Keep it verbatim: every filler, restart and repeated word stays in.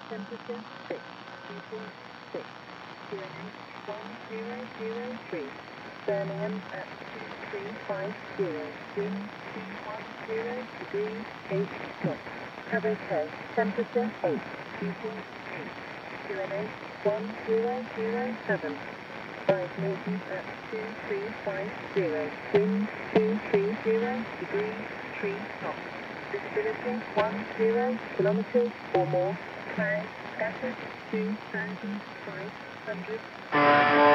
temperature six, heating six, Q N H one zero zero three, Birmingham at two three five zero, wind two one zero degrees, eight knots, cover ten, temperature eight, heating eight, Q N H one zero zero seven, five Newton at two three five zero, wind two three zero degrees, three knots, visibility one zero kilometers or more, cloud scattered two thousand five hundred.